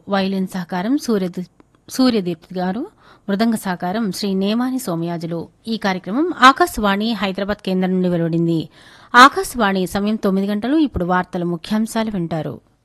Violin సహకారం సూర్యదీప్ గారు, మృదంగ సహకారం శ్రీ నేమాని సోమయాజులు. ఈ కార్యక్రమం ఆకాశవాణి హైదరాబాద్ కేంద్రం నుండి వెలువడింది. ఆకాశవాణి సమయం 9 గంటలు. ఇప్పుడు వార్తల ముఖ్యాంశాలు వింటారు.